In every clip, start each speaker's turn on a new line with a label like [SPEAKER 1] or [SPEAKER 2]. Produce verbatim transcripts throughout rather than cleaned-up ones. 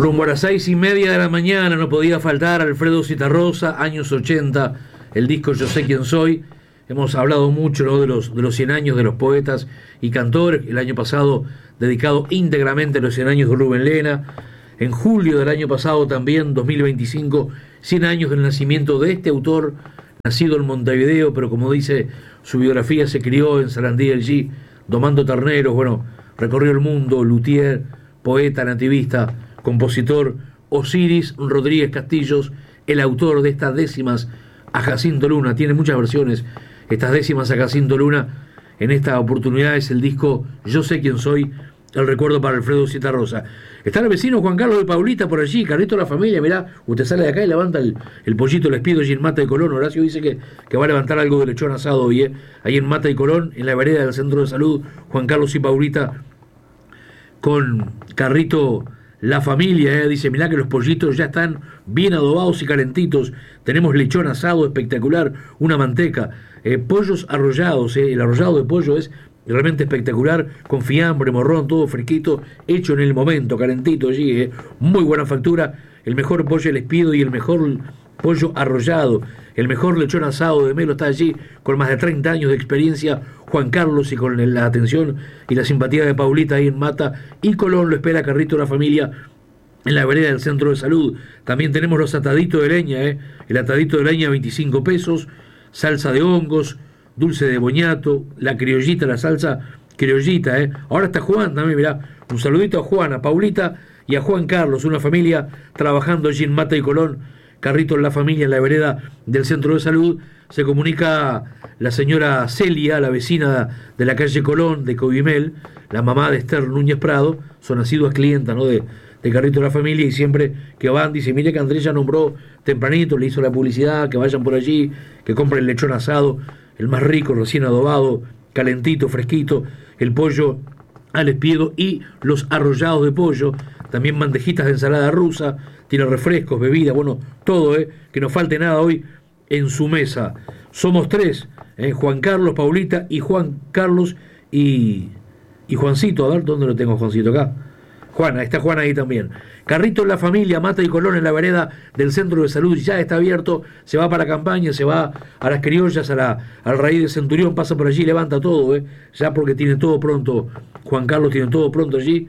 [SPEAKER 1] Rumbo a las seis y media de la mañana no podía faltar Alfredo Zitarrosa, años ochenta, el disco Yo sé quién soy. Hemos hablado mucho, ¿no?, de los, de los cien años de los poetas y cantores. El año pasado dedicado íntegramente a los cien años de Rubén Lena. En julio del año pasado también, dos mil veinticinco, cien años del nacimiento de este autor, nacido en Montevideo, pero como dice su biografía, se crió en Sarandí del G, domando terneros. Bueno, recorrió el mundo, luthier, poeta, nativista, compositor. Osiris Rodríguez Castillos, el autor de estas décimas a Jacinto Luna. Tiene muchas versiones estas décimas a Jacinto Luna. En esta oportunidad es el disco Yo sé quién soy, el recuerdo para Alfredo Zitarrosa. Está el vecino Juan Carlos de Paulita por allí, Carlito de la familia. Mirá, usted sale de acá y levanta el, el pollito, les pido allí en Mata y Colón. Horacio dice que, que va a levantar algo de lechón asado hoy, ¿eh? Ahí en Mata y Colón, en la vereda del Centro de Salud, Juan Carlos y Paulita con Carrito la familia, ¿eh? Dice, mirá que los pollitos ya están bien adobados y calentitos. Tenemos lechón asado espectacular, una manteca, eh, pollos arrollados, ¿eh? El arrollado de pollo es realmente espectacular, con fiambre, morrón, todo fresquito, hecho en el momento, calentito allí, ¿eh? Muy buena factura, el mejor pollo les pido y el mejor pollo arrollado, el mejor lechón asado de Melo está allí, con más de treinta años de experiencia, Juan Carlos, y con la atención y la simpatía de Paulita ahí en Mata y Colón. Lo espera Carrito la familia en la vereda del Centro de Salud. También tenemos los ataditos de leña, ¿eh? El atadito de leña veinticinco pesos, salsa de hongos, dulce de boñato, la criollita, la salsa criollita, ¿eh? Ahora está Juan también, mirá, un saludito a Juan, a Paulita y a Juan Carlos, una familia trabajando allí en Mata y Colón. Carrito en la familia, en la vereda del Centro de Salud. Se comunica la señora Celia, la vecina de la calle Colón, de Covimel, la mamá de Esther Núñez Prado, son asiduas clientas, ¿no?, de, de Carrito en la familia, y siempre que van, dice, mire que Andrés ya nombró tempranito, le hizo la publicidad, que vayan por allí, que compren el lechón asado, el más rico, recién adobado, calentito, fresquito, el pollo al espiedo y los arrollados de pollo, también bandejitas de ensalada rusa, tiene refrescos, bebidas, bueno, todo, ¿eh? Que no falte nada hoy en su mesa. Somos tres, ¿eh? Juan Carlos, Paulita y Juan Carlos y, y Juancito. A ver, ¿dónde lo tengo, Juancito? Acá. Juana, está Juana ahí también. Carrito en la familia, Mata y Colón en la vereda del Centro de Salud, ya está abierto, se va para campaña, se va a las criollas, a la, al raíz de Centurión, pasa por allí, levanta todo, ¿eh? Ya porque tiene todo pronto, Juan Carlos tiene todo pronto allí,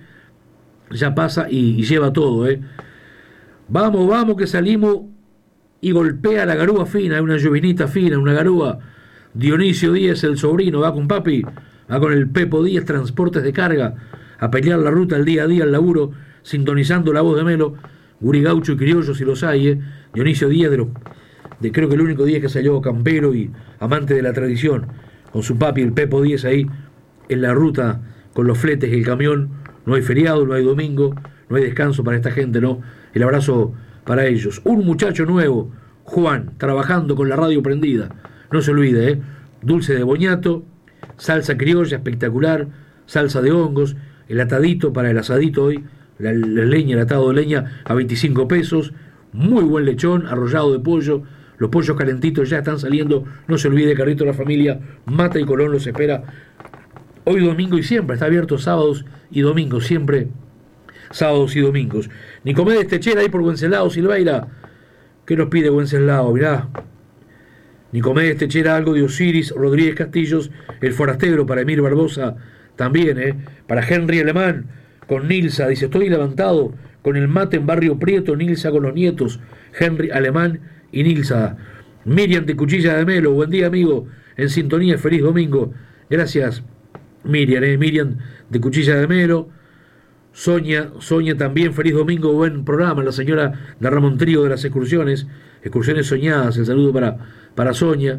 [SPEAKER 1] ya pasa y, y lleva todo, ¿eh? Vamos, vamos, que salimos y golpea la garúa fina, una llovinita fina, una garúa. Dionisio Díaz, el sobrino, va con papi, va con el Pepo Díaz, transportes de carga, a pelear la ruta el día a día al laburo, sintonizando la voz de Melo, Guri Gaucho y criollos si los hay, ¿eh? Dionisio Díaz, de, los, de creo que el único día que salió campero y amante de la tradición, con su papi, el Pepo Díaz, ahí en la ruta, con los fletes y el camión. No hay feriado, no hay domingo, no hay descanso para esta gente, ¿no? El abrazo para ellos. Un muchacho nuevo, Juan, trabajando con la radio prendida. No se olvide, ¿eh? Dulce de boñato, salsa criolla espectacular, salsa de hongos, el atadito para el asadito hoy, la, la leña, el atado de leña a veinticinco pesos, muy buen lechón, arrollado de pollo, los pollos calentitos ya están saliendo. No se olvide, Carrito de la familia, Mata y Colón los espera hoy domingo y siempre, está abierto sábados y domingos, siempre sábados y domingos. Nicomedes Techera ahí por Wenceslao Silveira. ¿Qué nos pide Wenceslao? Mirá. Nicomedes Techera, algo de Osiris Rodríguez Castillos, el forastero para Emir Barbosa también, ¿eh? Para Henry Alemán, con Nilsa, dice, estoy levantado con el mate en Barrio Prieto, Nilsa con los nietos, Henry Alemán y Nilsa. Miriam de Cuchilla de Melo, buen día amigo, en sintonía, feliz domingo. Gracias Miriam, ¿eh? Miriam de Cuchilla de Melo. Sonia, Sonia también, feliz domingo, buen programa, la señora de Ramón Trío de las excursiones, excursiones soñadas, el saludo para, para Sonia.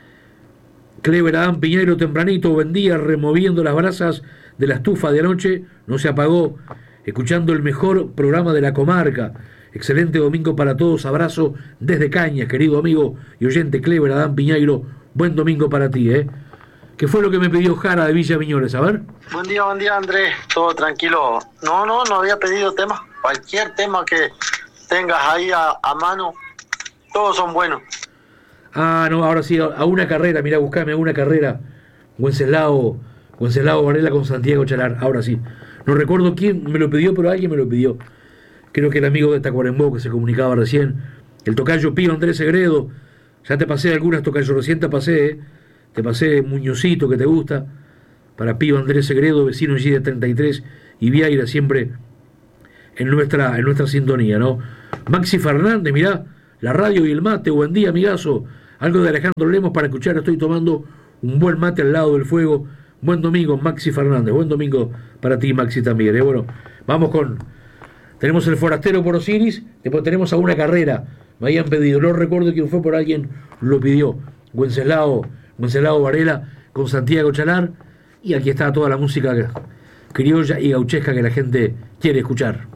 [SPEAKER 1] Clever Adán Piñero, tempranito, buen día, removiendo las brasas de la estufa de anoche, no se apagó, escuchando el mejor programa de la comarca. Excelente domingo para todos, abrazo desde Cañas, querido amigo y oyente Clever Adán Piñeiro, buen domingo para ti, ¿eh? ¿Qué fue lo que me pidió Jara de Villa Miñoles? A ver.
[SPEAKER 2] Buen día, buen día, Andrés. Todo tranquilo. No, no, no había pedido tema. Cualquier tema que tengas ahí a, a mano, todos son buenos.
[SPEAKER 1] Ah, no, ahora sí, a una carrera, mirá, buscame a una carrera. Wenceslao, Wenceslao Varela con Santiago Chalar, ahora sí. No recuerdo quién me lo pidió, pero alguien me lo pidió. creo que el amigo de Tacuarembó que se comunicaba recién, el tocayo Pío Andrés Segredo, ya te pasé algunas tocayo, recién te pasé, ¿eh? Te pasé Muñozito que te gusta, para Pío Andrés Segredo, vecino G de treinta y tres y Viaira, siempre en nuestra, en nuestra sintonía, ¿no? Maxi Fernández, mirá, la radio y el mate, buen día, amigazo. Algo de Alejandro Lemos para escuchar, estoy tomando un buen mate al lado del fuego. Buen domingo, Maxi Fernández, buen domingo para ti, Maxi, también, ¿eh? Bueno, vamos con... Tenemos el forastero por Osiris, después tenemos a una carrera, me habían pedido, no recuerdo quién fue, por alguien lo pidió, Wenceslao, Wenceslao Varela con Santiago Chalar, y aquí está toda la música criolla y gauchesca que la gente quiere escuchar.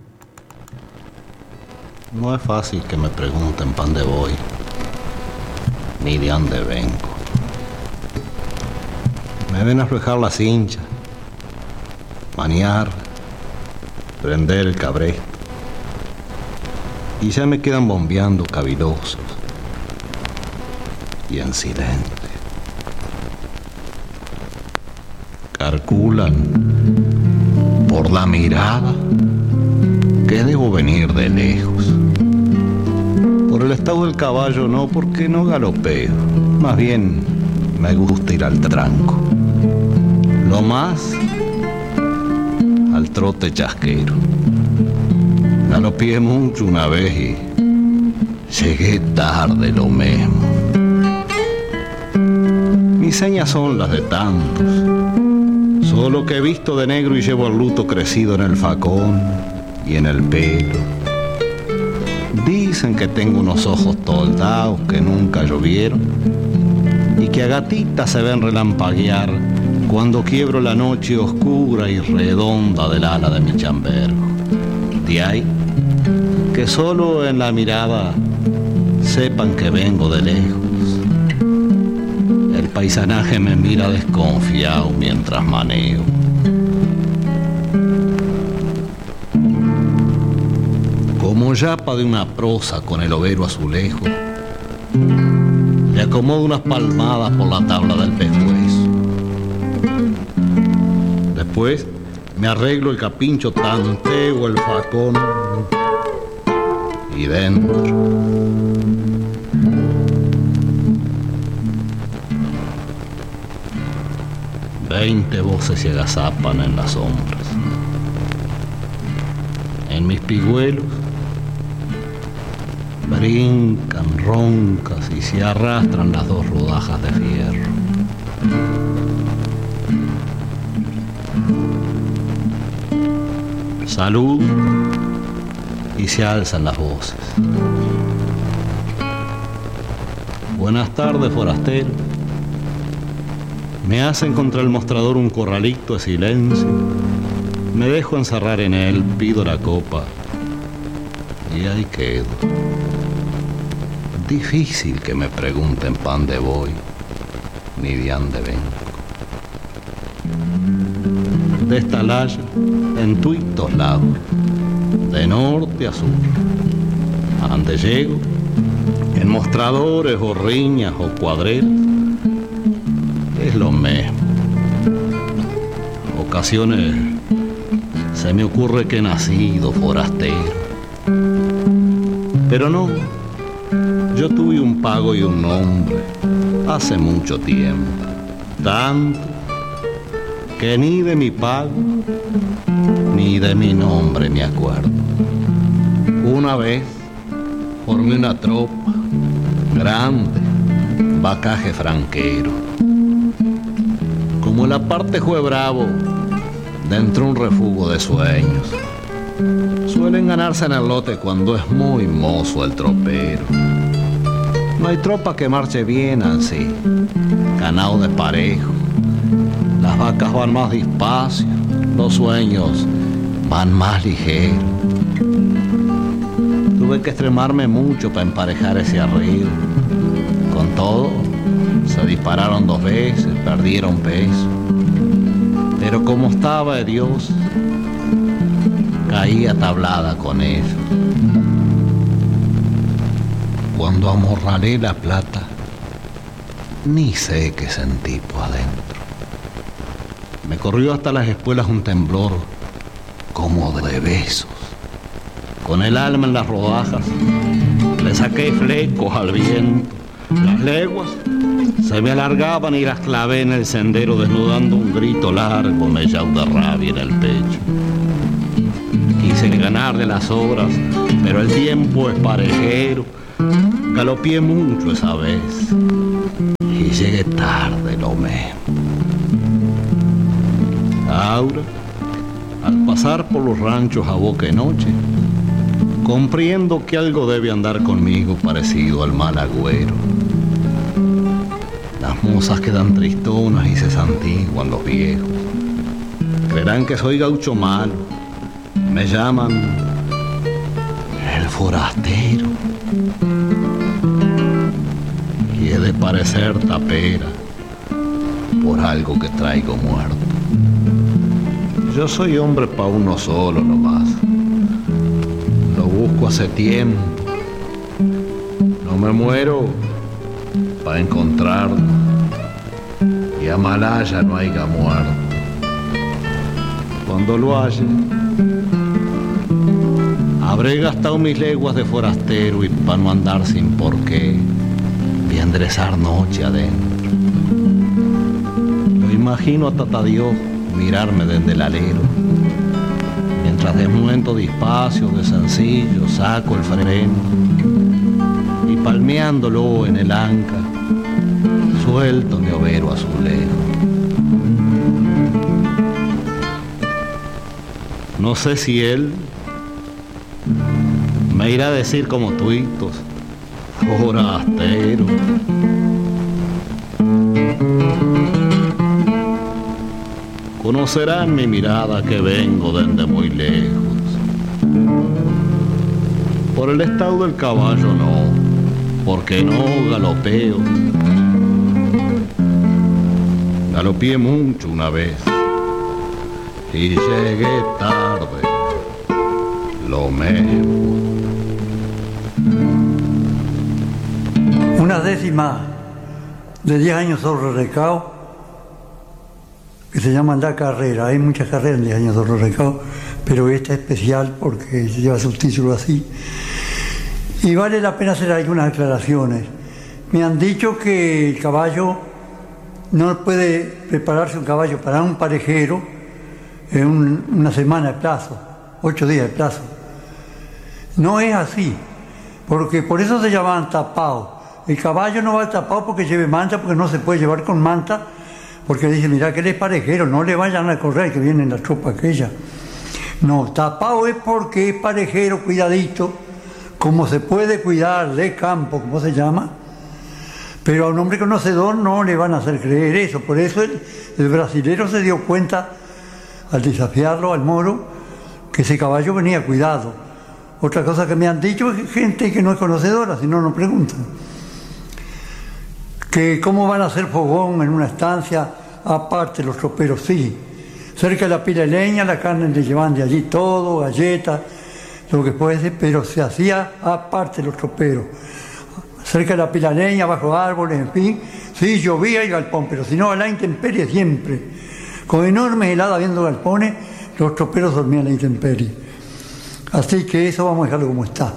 [SPEAKER 3] No es fácil que me pregunten pa' dónde voy, ni de dónde vengo. Me ven aflojar la cincha, maniar, prender el cabresto, y ya me quedan bombeando cavilosos y en silencio. Calculan por la mirada que debo venir de lejos. Por el estado del caballo no, porque no galopeo, más bien me gusta ir al tranco. Lo más al trote chasquero. Galopié mucho una vez y llegué tarde lo mismo. Mis señas son las de tantos, solo que he visto de negro y llevo el luto crecido en el facón y en el pelo. Dicen que tengo unos ojos toldados que nunca llovieron y que a gatitas se ven relampaguear cuando quiebro la noche oscura y redonda del ala de mi chambergo. De ahí que solo en la mirada sepan que vengo de lejos. El paisanaje me mira desconfiado mientras maneo. Como yapa de una prosa con el overo azulejo, le acomodo unas palmadas por la tabla del pescuezo. Después me arreglo el capincho, tanteo el facón y dentro veinte voces se agazapan en las sombras. En mis pigüelos brincan roncas y se arrastran las dos rodajas de fierro. Salud y se alzan las voces. Buenas tardes, forastero. Me hacen contra el mostrador un corralito de silencio. Me dejo encerrar en él, pido la copa y ahí quedo. Difícil que me pregunten pa' dónde voy, ni de dónde vengo. De esta laya, en tuitos lados, de norte a sur. A donde llego, en mostradores o riñas o cuadreras, es lo mismo. Ocasiones se me ocurre que he nacido forastero, pero no. Yo tuve un pago y un nombre hace mucho tiempo, tanto que ni de mi pago ni de mi nombre me acuerdo. Una vez formé una tropa grande, bacaje franquero. Como la parte fue bravo, dentro un refugio de sueños. Suelen ganarse en el lote cuando es muy mozo el tropero. No hay tropa que marche bien así, ganado de parejo. Las vacas van más despacio, los sueños van más ligeros. Tuve que extremarme mucho para emparejar ese arreo. Con todo, se dispararon dos veces, perdieron peso. Pero como estaba de Dios, caía tablada con ellos. Cuando amorralé la plata, ni sé qué sentí por adentro. Me corrió hasta las espuelas un temblor como de besos, Con el alma en las rodajas, le saqué flecos al viento. Las leguas se me alargaban y las clavé en el sendero, desnudando un grito largo mellado de rabia en el pecho. Quise ganarle las horas, pero el tiempo es parejero. Galopié mucho esa vez y llegué tarde, lo mismo. Ahora, al pasar por los ranchos a boca de noche, comprendo que algo debe andar conmigo parecido al mal agüero. Las mozas quedan tristonas y se santiguan los viejos. Creerán que soy gaucho malo. Me llaman el forastero. Y he de parecer tapera por algo que traigo muerto. Yo soy hombre pa' uno solo nomás. Lo busco hace tiempo. No me muero pa' encontrarlo. Y a Malaya no haya muerto. Cuando lo halle, habré gastado mis leguas de forastero y pa' no andar sin porqué, y enderezar noche adentro. Lo imagino a Tatadiós mirarme desde el alero, mientras desmuento despacio, de sencillo, saco el freno y palmeándolo en el anca, suelto mi overo azulejo. No sé si él me irá a decir como tuitos, forastero. Conocerán mi mirada que vengo desde muy lejos. Por el estado del caballo no, porque no galopeo. Galopié mucho una vez y llegué tarde, lo mismo.
[SPEAKER 4] Una décima de diez años sobre recao, que se llama la carrera. Hay muchas carreras en diez años sobre recao, pero esta es especial porque lleva su título así. Y vale la pena hacer algunas aclaraciones. Me han dicho que el caballo no puede prepararse un caballo para un parejero en un, una semana de plazo, ocho días de plazo. No es así, porque por eso se llaman tapados. El caballo no va tapado porque lleve manta, porque no se puede llevar con manta, porque dice, mira que él es parejero, no le vayan a correr que viene la tropa aquella. No, tapado es porque es parejero, cuidadito, como se puede cuidar de campo, como se llama, pero a un hombre conocedor no le van a hacer creer eso. Por eso el, el brasilero se dio cuenta, al desafiarlo al moro, que ese caballo venía cuidado. Otra cosa que me han dicho es gente que no es conocedora, si no, no preguntan. Que cómo van a hacer fogón en una estancia, aparte los troperos, sí. Cerca de la pila de leña, la carne le llevan de allí todo, galletas, lo que puede ser, pero se hacía aparte los troperos. Cerca de la pila de leña, bajo árboles, en fin. Sí, llovía y galpón, pero si no, a la intemperie siempre. Con enormes heladas viendo galpones, los troperos dormían a la intemperie. Así que eso vamos a dejarlo como está.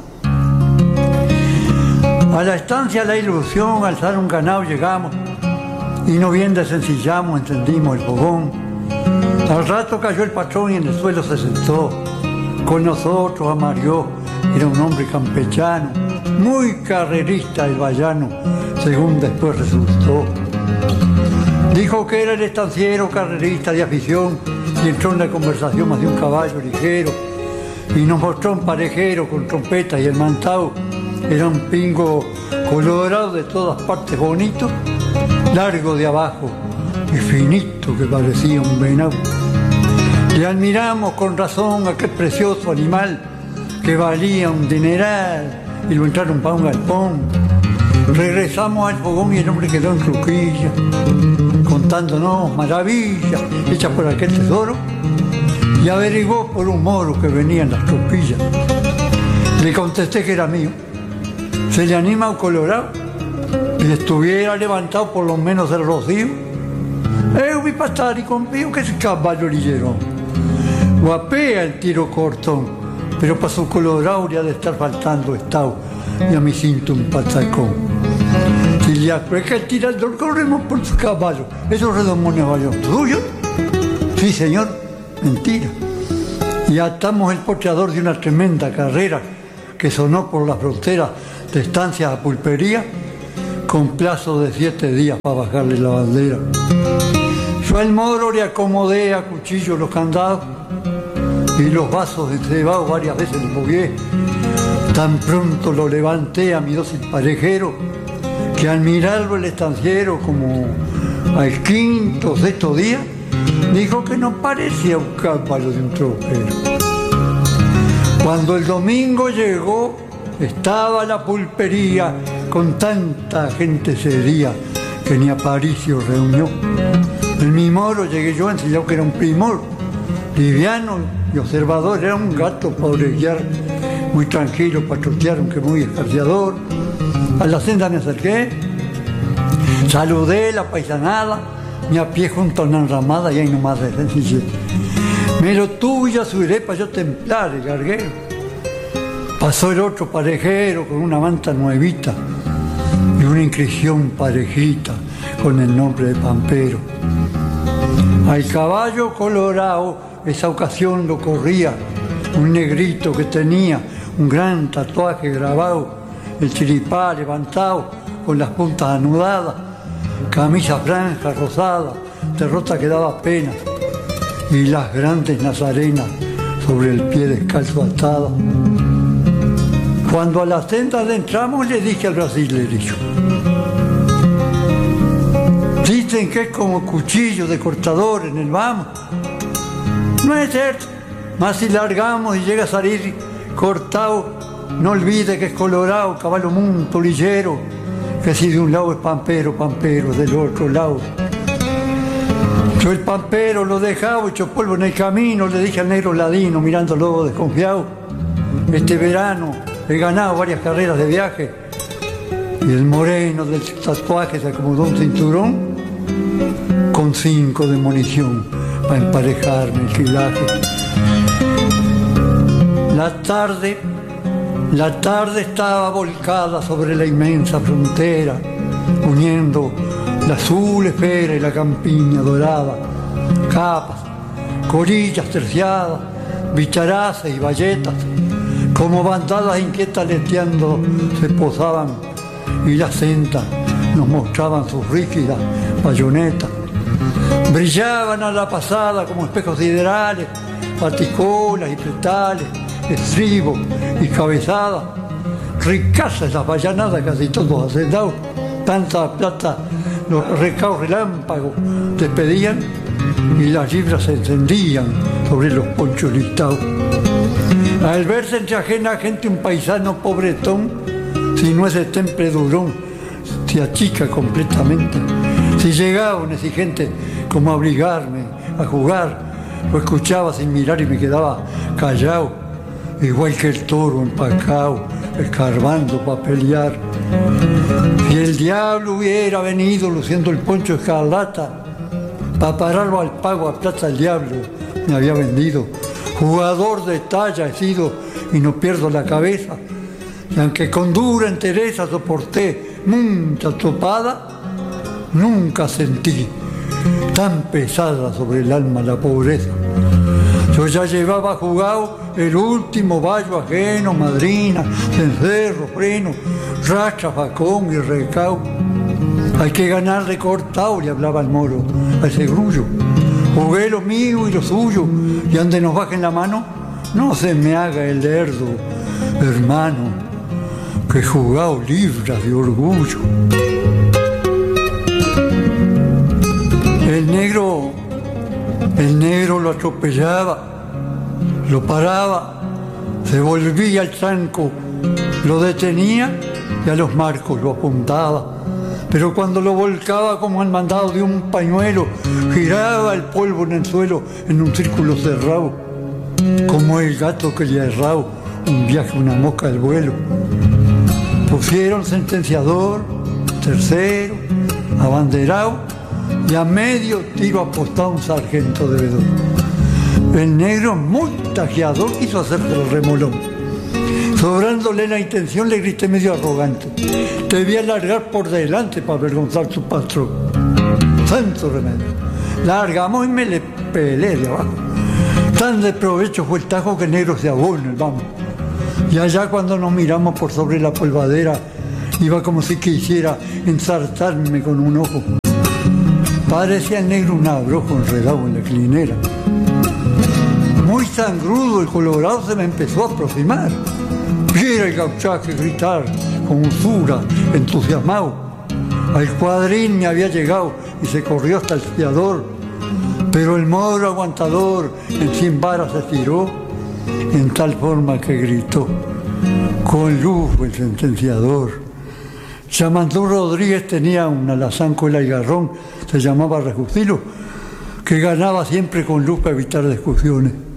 [SPEAKER 4] A la estancia La Ilusión, al alzar un ganado llegamos, y no bien desencillamos, encendimos el fogón. Al rato cayó el patrón y en el suelo se sentó. Con nosotros amarió, era un hombre campechano, muy carrerista el vallano, según después resultó. Dijo que era el estanciero carrerista de afición y entró en la conversación más de un caballo ligero y nos mostró un parejero con trompetas y el mantao. Era un pingo colorado de todas partes, bonito, largo de abajo y finito que parecía un venado. Le admiramos con razón aquel precioso animal que valía un dineral y lo entraron para un galpón. Regresamos al fogón y el hombre quedó en truquilla, contándonos maravillas hechas por aquel tesoro, y averiguó por un moro que venía en las tropillas. Le contesté que era mío. ¿Se le anima un colorado? Y estuviera levantado por lo menos el rocío. Eu vi pastar y confío que ese caballo lillero guapea el tiro corto, pero para su colorado le ha de estar faltando estado y a mi cinto un patacón. Si le acueca el tirador, corremos por su caballo. Esos redomones vayan tuyos. Sí, señor, mentira. Y atamos el poteador de una tremenda carrera que sonó por la frontera de estancia a pulpería, con plazo de siete días para bajarle la bandera. Yo al moro le acomodé a cuchillo los candados y los vasos de cebado varias veces le mogué. Tan pronto lo levanté a mi dócil parejero, que al mirarlo el estanciero como al quinto o sexto día, dijo que no parecía un caballo de un tropero. Cuando el domingo llegó, estaba la pulpería con tanta gente sería que ni Aparicio reunió. En mi moro llegué yo enseñado que era un primor, liviano y observador, era un gato para orejear, muy tranquilo para trotear, aunque muy escarciador. A la senda me acerqué, saludé la paisanada, me apié junto a una enramada y ahí nomás de sencillez. Me lo tuve y ya subiré para yo templar el garguero. Pasó el otro parejero con una manta nuevita y una inscripción parejita con el nombre de Pampero. Al caballo colorado, esa ocasión lo corría un negrito que tenía un gran tatuaje grabado, el chiripá levantado con las puntas anudadas, camisa franja rosada, derrota que daba pena, y las grandes nazarenas sobre el pie descalzo atada. Cuando a la senda adentramos le dije al brasilerillo: dicen que es como cuchillo de cortador en el vamos. No es cierto, más si largamos y llega a salir cortado, no olvide que es colorado, caballo munto, lillero, que si de un lado es pampero, pampero, del otro lado. Yo el pampero lo dejaba hecho polvo en el camino, le dije al negro ladino mirándolo desconfiado: este verano he ganado varias carreras de viaje. Y el moreno del tatuaje se acomodó un cinturón con cinco de munición para emparejarme el filaje. La tarde, la tarde estaba volcada sobre la inmensa frontera, uniendo la azul esfera y la campiña dorada, capas, corillas terciadas, bicharazas y bayetas, como bandadas inquietas leteando se posaban, y las sendas nos mostraban sus rígidas bayonetas. Brillaban a la pasada como espejos siderales, paticolas y pretales, estribos y cabezadas, ricazas las vallanadas, casi todos hacendados, tanta plata los recaos relámpagos despedían y las libras se encendían sobre los ponchos listados. Al verse entre ajena gente un paisano pobretón, si no es de temple durón, se achica completamente. Si llegaba un exigente como a obligarme a jugar, lo escuchaba sin mirar y me quedaba callado, igual que el toro empacado, escarbando para pelear. Si el diablo hubiera venido luciendo el poncho escarlata, para pararlo al pago a plata el diablo me había vendido. Jugador de talla he sido y no pierdo la cabeza, y aunque con dura entereza soporté mucha topada, nunca sentí tan pesada sobre el alma la pobreza. Yo ya llevaba jugado el último vallo ajeno, madrina, cencerro, freno, racha, facón y recao. Hay que ganar recortado, le hablaba el moro a ese grullo. Jugué lo mío y lo suyo, y ande nos bajen la mano, no se me haga el lerdo, hermano, que he jugado libras de orgullo. El negro, el negro lo atropellaba, lo paraba, se volvía al tranco, lo detenía y a los marcos lo apuntaba. Pero cuando lo volcaba como al mandado de un pañuelo, giraba el polvo en el suelo en un círculo cerrado, como el gato que le ha errado un viaje, una mosca del vuelo. Pusieron sentenciador, tercero, abanderado, y a medio tiro apostado un sargento de vedor. El negro, muy tajeador, quiso hacerse el remolón. Sobrándole la intención, le grité medio arrogante: te voy a largar por delante para avergonzar a su patrón. Santo remedio. Largamos y me le pelé de abajo. Tan de provecho fue el tajo que el negro se ahogó en el vamos. Y allá cuando nos miramos por sobre la polvadera, iba como si quisiera ensartarme con un ojo. Parecía el negro un abrojo enredado en la clinera. Muy sangrudo, el colorado se me empezó a aproximar. Viera el gauchaje gritar con usura, entusiasmado. Al cuadrín me había llegado y se corrió hasta el fiador, pero el moro aguantador en cien varas se tiró, en tal forma que gritó con lujo el sentenciador. Yamandú Rodríguez tenía un alazán con el algarrón, se llamaba Rejustilo, que ganaba siempre con luz para evitar discusiones.